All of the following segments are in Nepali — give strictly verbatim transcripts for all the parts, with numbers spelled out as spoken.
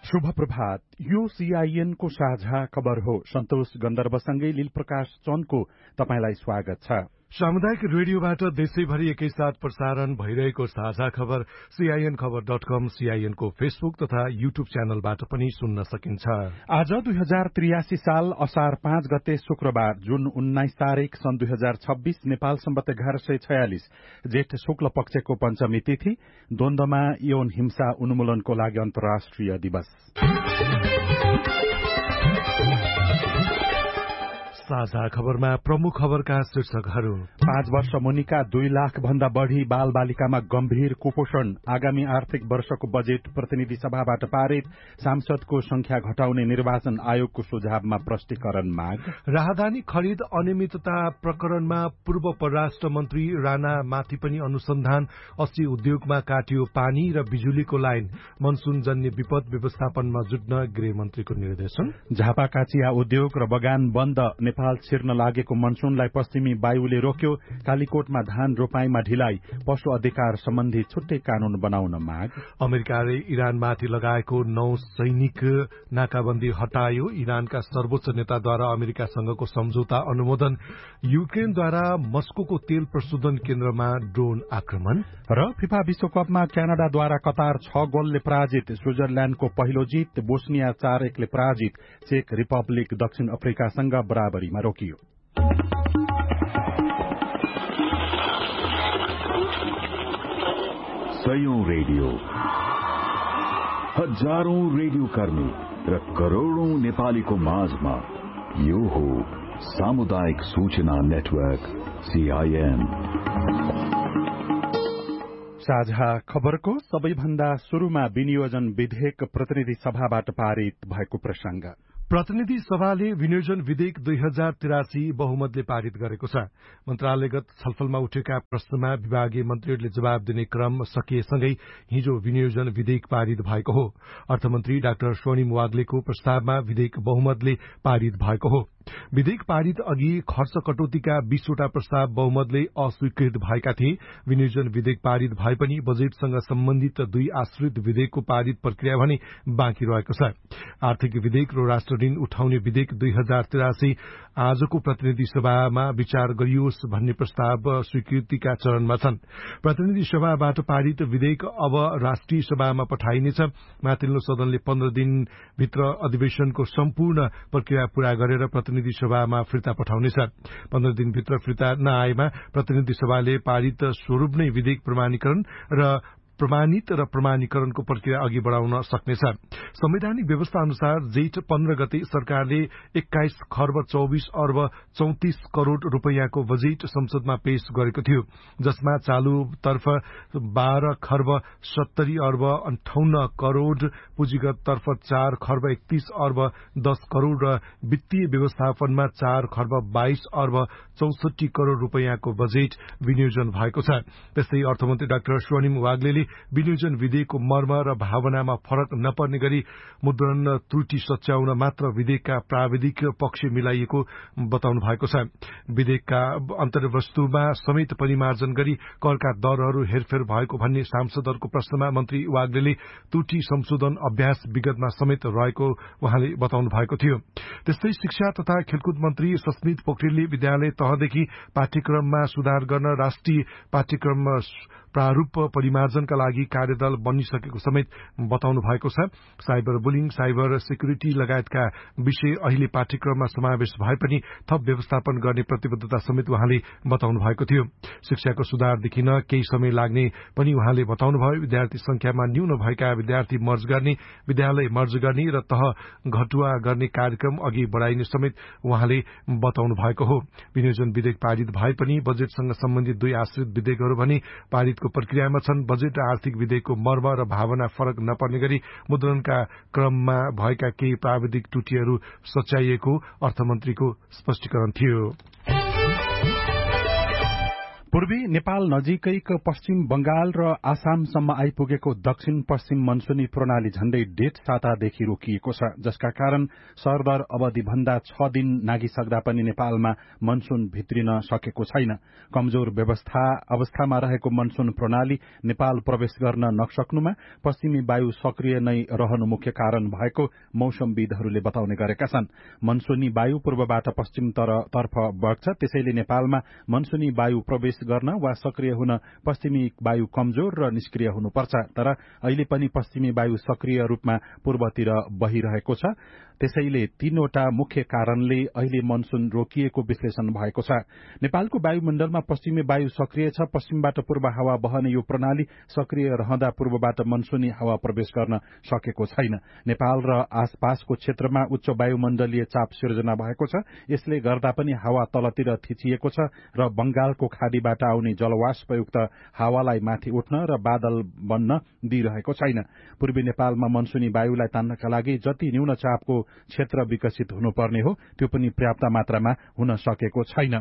शुभ प्रभात। यो सीआईएन को साझा खबर हो। सन्तोष गन्धर्वसँगै लील प्रकाश चन्दको तपाईंलाई स्वागत छ। सामुदायिक रेडियोबाट देशैभरि एकैसाथ प्रसारण भइरहेको साझा खबर सीआईएन खबर डट कम, सीआईएन को फेसबुक तथा यूट्यूब च्यानलबाट पनि सुन्न सकिन्छ। आज दुई हजार त्रियासी साल असार पाँच गते शुक्रबार जुन उन्नाइस तारीक सन् दुई हजार छब्बीस नेपाल सम्बत एघार सय छयालिस जेठ शुक्ल पक्षको पञ्चमी तिथि द्वन्द्वमा यौन हिंसा उन्मूलनको लागि अन्तर्राष्ट्रिय दिवस। साझा खबरमा प्रमुख खबरका शीर्षकहरू। पाँच वर्ष मुनिका दुई लाख भन्दा बढ़ी बाल बालिकामा गम्भीर कुपोषण। आगामी आर्थिक वर्षको बजेट प्रतिनिधि सभाबाट पारित। सांसदको संख्या घटाउने निर्वाचन आयोगको सुझावमा प्रष्टीकरण माग। राहदानी खरिद अनियमितता प्रकरणमा पूर्व परराष्ट्र मन्त्री राणा माथि पनि अनुसन्धान। अस्सी उद्योगमा काटियो पानी र बिजुलीको लाइन। मनसून जन्य विपद व्यवस्थापनमा जुट्न गृहमन्त्रीको निर्देशन। झापाका चिया उद्योग र बगान बन्द। नेपाल छिर्न लागेको मनसूनलाई पश्चिमी वायुले रोक्यो। कालीकोटमा धान रोपाईमा ढिलाइ। पशु अधिकार सम्बन्धी छुट्टै कानून बनाउन माग। अमेरिकाले इरानमाथि लगाएको नौ सैनिक नाकाबन्दी हटायो। इरानका सर्वोच्च नेताद्वारा अमेरिकासँगको सम्झौता अनुमोदन। युक्रेनद्वारा मस्कोको तेल प्रशोधन केन्द्रमा ड्रोन आक्रमण। र फिफा विश्वकपमा क्यानाडाद्वारा कतार छ गोलले पराजित। स्विजरल्याण्डको पहिलो जित। बोस्निया चार एकले पराजित। चेक रिपब्लिक दक्षिण अफ्रिकासँग बराबरीमा रोकियो। सयौं रेडियो, हजारौं रेडियो कर्मी र करोड़ौं नेपालीको माझमा यो हो सामुदायिक सूचना नेटवर्क सीआईएन। साझा खबरको सबैभन्दा शुरूमा विनियोजन विधेयक प्रतिनिधि सभाबाट पारित भएको प्रसंग। प्रतिनिधि सभाले विनियोजन विधेयक दुई हजार तिरासी बहुमतले पारित गरेको छ। मन्त्रालयगत छलफलमा उठेका प्रश्नमा विभागीय मन्त्रीहरूले जवाब दिने क्रम सकिएसँगै हिजो विनियोजन विधेयक पारित भएको हो। अर्थमन्त्री डाक्टर स्वर्णिम वाग्लेको प्रस्तावमा विधेयक बहुमतले पारित भएको हो। विधेयक पारित अघि खर्च कटौतीका बीसवटा प्रस्ताव बहुमतले अस्वीकृत भएका थिए। विनियोजन विधेयक पारित भए पनि बजेटसँग सम्बन्धित दुई आश्रित विधेयकको पारित प्रक्रिया भने बाँकी रहेको छ। आर्थिक विधेयक र राष्ट्र ऋण उठाउने विधेयक दुई हजार तिरासी आजको प्रतिनिधि सभामा विचार गरियोस् भन्ने प्रस्ताव स्वीकृतिका चरणमा छन्। प्रतिनिधि सभाबाट पारित विधेयक अब राष्ट्रिय सभामा पठाइनेछ। माथिल्लो सदनले पन्ध्र दिनभित्र अधिवेशनको सम्पूर्ण प्रक्रिया पूरा गरेर प्रतिनिधि सभामा फिर्ता पठाउनेछ। पन्ध्र दिनभित्र फिर्ता नआएमा प्रतिनिधि सभाले पारित स्वरूप नै विधेयक प्रमाणीकरण र प्रमाणित र प्रमाणीकरणको प्रक्रिया अघि बढ़ाउन सक्नेछ। संवैधानिक व्यवस्था अनुसार जेठ पन्ध्र गते सरकारले एक्काइस खर्ब चौबिस अर्ब चौतिस करोड़ रूपियाँको बजेट संसदमा पेश गरेको थियो, जसमा चालूतर्फ बाह्र खर्ब सत्तरी अर्ब अन्ठाउन्न करोड़, पुँजीगत तर्फ चार खर्ब एकतीस अर्ब दस करोड़ र वित्तीय व्यवस्थापनमा चार खर्ब बाइस अर्ब चौसठी करोड़ रूपियाँको बजेट विनियोजन भएको छ। त्यस्तै अर्थमन्त्री डाक्टर स्वर्णिम वाग्लेले विनियोजन विधेयकको मर्म र भावनामा फरक नपर्ने गरी मुद्रण त्रुटि सच्याउन मात्र विधेयकका प्राविधिक पक्ष मिलाइएको बताउनु भएको छ। विधेयकका अन्तर्वस्तुमा समेत परिमार्जन गरी करका दरहरू हेरफेर भएको भन्ने सांसदहरूको प्रश्नमा मन्त्री वाग्लेले त्रुटि संशोधन अभ्यास विगतमा समेत रहेको उहाँले बताउनु भएको थियो। त्यस्तै शिक्षा तथा खेलकुद मन्त्री सस्मित पोखरेलले विद्यालय तहदेखि पाठ्यक्रममा सुधार गर्न राष्ट्रिय पाठ्यक्रम प्रारूप परिमार्जनका लागि कार्यदल बनिसकेको समेत बताउनु भएको छ। साइबर बुलिङ, साइबर सेक्युरिटी लगायतका विषय अहिले पाठ्यक्रममा समावेश भए पनि थप व्यवस्थापन गर्ने प्रतिबद्धता समेत उहाँले बताउनु भएको थियो। शिक्षाको सुधार देखिन केही समय लाग्ने पनि उहाँले बताउनुभयो। विद्यार्थी संख्यामा न्यून भएका विद्यार्थी मर्ज गर्ने, विद्यालय मर्ज गर्ने र तह घटुवा गर्ने कार्यक्रम अघि बढ़ाइने समेत उहाँले बताउनु भएको हो। विनियोजन विधेयक पारित भए पनि बजेटसँग सम्बन्धित दुई आश्रित विधेयकहरू भने पारितको प्रक्रियामा छन्। बजेट र आर्थिक विधेयकको मर्म र भावना फरक नपर्ने गरी मुद्रणका क्रममा भएका केही प्राविधिक त्रुटिहरू सच्याइएको अर्थमन्त्रीको स्पष्टीकरण थियो। पूर्वी नेपाल नजिकैको पश्चिम बंगाल र आसामसम्म आइपुगेको दक्षिण पश्चिम मनसुनी प्रणाली झण्डै डेढ सातादेखि रोकिएको छ, जसका कारण सरदर अवधिभन्दा छ दिन नागिसक्दा पनि नेपालमा मनसुन भित्रिन सकेको छैन। कमजोर व्यवस्था अवस्थामा रहेको मनसुन प्रणाली नेपाल प्रवेश गर्न नसक्नुमा पश्चिमी वायु सक्रिय नै रहनु मुख्य कारण भएको मौसमविदहरूले बताउने गरेका छन्। मनसुनी वायु पूर्वबाट पश्चिम तर्फ बग्छ, त्यसैले नेपालमा मनसुनी वायु प्रवेश गर्न वा सक्रिय हुन पश्चिमी वायु कमजोर र निष्क्रिय हुनुपर्छ। तर अहिले पनि पश्चिमी वायु सक्रिय रूपमा पूर्वतिर बहिरहेको छ, त्यसैले तीनवटा मुख्य कारणले अहिले मनसुन रोकिएको विश्लेषण भएको छ। नेपालको वायुमण्डलमा पश्चिमी वायु सक्रिय छ। पश्चिमबाट पूर्व हावा बहने यो प्रणाली सक्रिय रहँदा पूर्वबाट मनसुनी हावा प्रवेश गर्न सकेको छैन। नेपाल र आसपासको क्षेत्रमा उच्च वायुमण्डलीय चाप सिर्जना भएको छ। यसले गर्दा पनि हावा तलतिर थिचिएको छ र बंगालको खाडीबाट आउने जलवाष्पयुक्त हावालाई माथि उठ्न र बादल बन्न दिइरहेको छैन। पूर्वी नेपालमा मनसुनी वायुलाई तान्नका लागि जति न्यून चापको क्षेत्र विकसित हुनुपर्ने हो त्यो पनि पर्याप्त मात्रामा हुन सकेको छैन।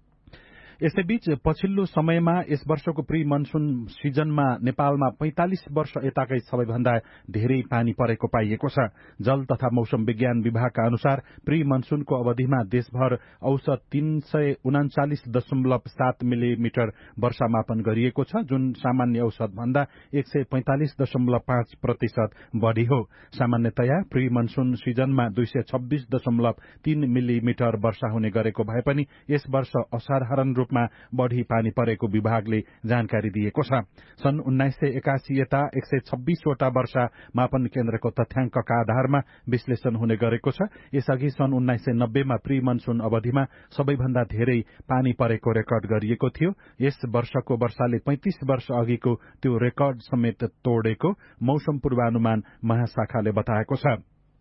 यसैबीच पछिल्लो समयमा यस वर्षको प्री मनसुन सिजनमा नेपालमा पैंतालिस वर्ष यताकै सबैभन्दा धेरै पानी परेको पाइएको छ। जल तथा मौसम विज्ञान विभागका अनुसार प्री मनसुनको अवधिमा देशभर औसत तीन सय उनाचालिस दशमलव सात मिलिमिटर वर्षामापन गरिएको छ, जुन सामान्य औसत भन्दा एक सय पैंतालिस दशमलव पाँच प्रतिशत बढ़ी हो। सामान्यतया प्री मनसुन सिजनमा दुई सय छब्बीस दशमलव तीन मिलिमिटर वर्षा हुने गरेको भए पनि यस वर्ष असाधारण रूपमा बढ़ी पानी परेको विभागले जानकारी दिएको छ। सन् उन्नाइस सय एकासी यता एक सय छब्बीसवटा वर्षा मापन केन्द्रको तथ्याङ्कका आधारमा विश्लेषण हुने गरेको छ। यसअघि सन् उन्नाइस सय नब्बेमा प्री मनसुन अवधिमा सबैभन्दा धेरै पानी परेको रेकर्ड गरिएको थियो। यस वर्षको वर्षाले पैंतिस वर्ष अघिको त्यो रेकर्ड समेत तोडेको मौसम पूर्वानुमान महाशाखाले बताएको छ।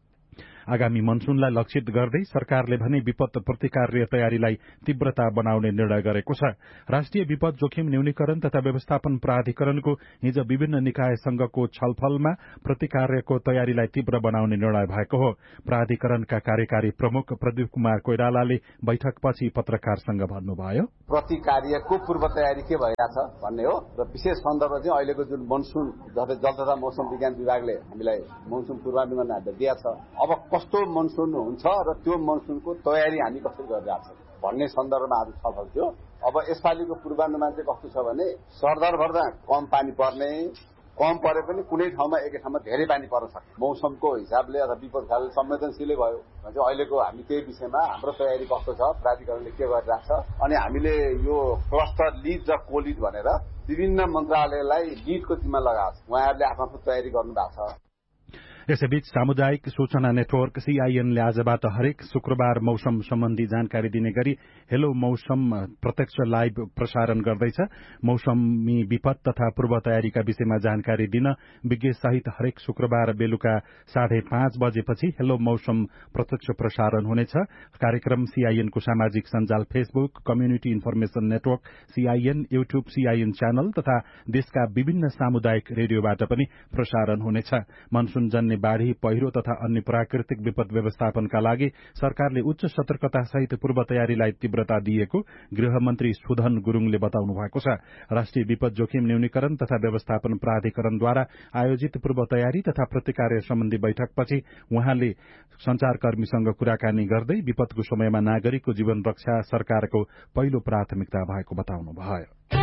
आगामी मनसुनलाई लक्षित गर्दै सरकारले भने विपद प्रतिकार्य तयारीलाई तीव्रता बनाउने निर्णय गरेको छ। राष्ट्रिय विपद जोखिम न्यूनीकरण तथा व्यवस्थापन प्राधिकरणको हिज विभिन्न निकायसँगको छलफलमा प्रतिकार्यको तयारीलाई तीव्र बनाउने निर्णय भएको हो। प्राधिकरणका कार्यकारी प्रमुख प्रदीप कुमार कोइरालाले बैठकपछि पत्रकारसँग भन्नुभयो, प्रतिकार्यको पूर्व तयारी के भइरहेछ भन्ने हो र विशेष सन्दर्भ चाहिँ अहिलेको जुन मनसुन जल तथा मौसम विज्ञान विभागले हामीलाई मनसुन पूर्वानुमान दिएको छ, अब कस्तो मनसुन हुन्छ र त्यो मनसुनको तयारी हामी कसरी गरिरहेछ भन्ने सन्दर्भमा आज छलफल थियो। अब यसपालिको पूर्वानुमान चाहिँ कस्तो छ भने सरदरभन्दा कम पानी पर्ने, कम परे पनि कुनै ठाउँमा एकै ठाउँमा धेरै पानी पर्न सक्छ। मौसमको हिसाबले अथवा विपद खालले संवेदनशीलै भयो भने अहिलेको हामी त्यही विषयमा हाम्रो तयारी कस्तो छ, प्राधिकरणले के गरिरहेको छ, अनि हामीले यो क्लस्टर लिड र कोलिड भनेर विभिन्न मन्त्रालयलाई लिडको जिम्मा लगाएको छ। उहाँहरूले आफ्नो आफ्नो तयारी गर्नु भएको छ। यसैबीच सामुदायिक सूचना नेटवर्क सीआईएनले आजबाट हरेक शुक्रबार मौसम सम्बन्धी जानकारी दिने गरी हेलो मौसम प्रत्यक्ष लाइभ प्रसारण गर्दैछ। मौसमी विपद तथा पूर्व तयारीका विषयमा जानकारी दिन विज्ञ सहित हरेक शुक्रबार बेलुका साढे पाँच बजेपछि हेलो मौसम प्रत्यक्ष प्रसारण हुनेछ। कार्यक्रम सीआईएनको सामाजिक सञ्जाल Facebook, community information network CIN, YouTube CIN channel तथा देशका विभिन्न सामुदायिक रेडियोबाट पनि प्रसारण हुनेछ। मनसुन जन्य बाढ़ी, पहिरो तथा अन्य प्राकृतिक विपद व्यवस्थापनका लागि सरकारले उच्च सतर्कता सहित पूर्व तयारीलाई तीव्रता दिएको गृहमन्त्री सुधन गुरूङले बताउनु भएको छ। राष्ट्रिय विपद जोखिम न्यूनीकरण तथा व्यवस्थापन प्राधिकरणद्वारा आयोजित पूर्व तयारी तथा प्रतिकार्य सम्बन्धी बैठकपछि उहाँले संचारकर्मीसँग कुराकानी गर्दै विपदको समयमा नागरिकको जीवन रक्षा सरकारको पहिलो प्राथमिकता भएको बताउनुभयो।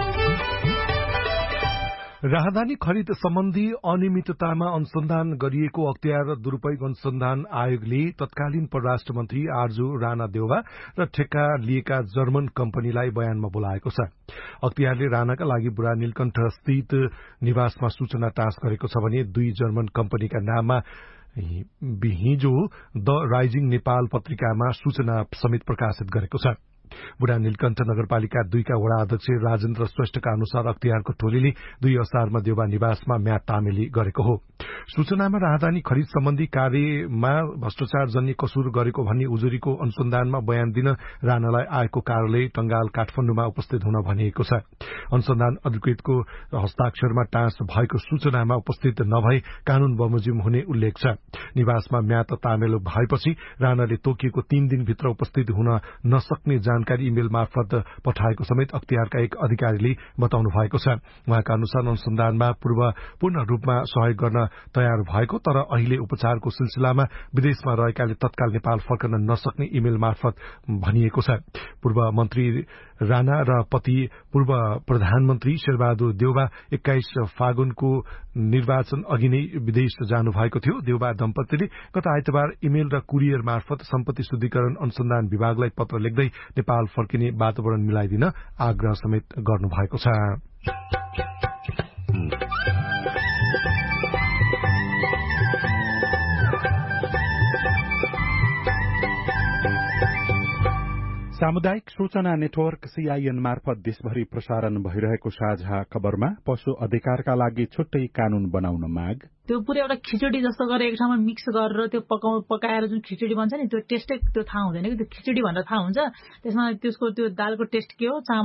राहदानी खरिद सम्बन्धी अनियमिततामा अनुसन्धान गरिएको अख्तियार दुरूपयोग अनुसन्धान आयोगले तत्कालीन परराष्ट्र मन्त्री आर्जु राणा देउवा र ठेक्का लिएका जर्मन कम्पनीलाई बयानमा बोलाएको छ। अख्तियारले राणाका लागि बुढा नीलकण्ठ स्थित निवासमा सूचना टाँस गरेको छ भने दुई जर्मन कम्पनीका नाममा हिजो द राइजिङ नेपाल पत्रिकामा सूचना समेत प्रकाशित गरेको छ। बुढा नीलकण्ठ नगरपालिका दुईका वडा अध्यक्ष राजेन्द्र श्रेष्ठका अनुसार अख्तियारको टोलीले दुई असारमा देउवा निवासमा म्याद तामेली गरेको हो। सूचनामा राहदानी खरिद सम्बन्धी कार्यमा भ्रष्टाचार जन्य कसुर गरेको भन्ने उजुरीको अनुसन्धानमा बयान दिन राणालाई आएको कार्यालय टंगाल काठमाडौँमा उपस्थित हुन भनिएको छ। अनुसन्धान अधिकृतको हस्ताक्षरमा टाँस भएको सूचनामा उपस्थित नभए कानून बमोजिम हुने उल्लेख छ। निवासमा म्याद तामेलो भएपछि राणाले तोकिएको तीन दिनभित्र उपस्थित हुन नसक्ने जानकारी इमेल मार्फत पठाएको समेत अख्तियारका एक अधिकारीले बताउनु भएको छ। उहाँका अनुसार अनुसन्धानमा पूर्व पूर्ण रूपमा सहयोग गर्न तयार भएको तर अहिले उपचारको सिलसिलामा विदेशमा रहेकाले तत्काल नेपाल फर्कन नसक्ने इमेल मार्फत भनिएको छ। पूर्व मन्त्री राणा र पति पूर्व प्रधानमन्त्री शेरबहादुर देउबा एक्काइस फागुनको निर्वाचन अघि नै विदेश जानु भएको थियो। देउबा दम्पतिले गत आइतबार इमेल र कुरियर मार्फत सम्पत्ति शुद्धिकरण अनुसन्धान विभागलाई पत्र लेख्दै नेपाल फर्किने वातावरण मिलाइदिन आग्रह समेत गर्नु भएको छ। सामुदायिक सूचना नेटवर्क सीआईएन मार्फत देशभरि प्रसारण भइरहेको साझा खबरमा पशु अधिकारका लागि छुट्टै कानून बनाउन माग। त्यो पुरै एउटा खिचडी जस्तो गरेर एक ठाउँमा मिक्स गरेर त्यो पकाउ पकाएर जुन खिचडी बन्छ नि त्यो टेस्टै त्यो थाहा हुँदैन कि त्यो खिचडी भनेर थाहा हुन्छ। त्यसमा त्यसको त्यो दालको टेस्ट के हो, चामल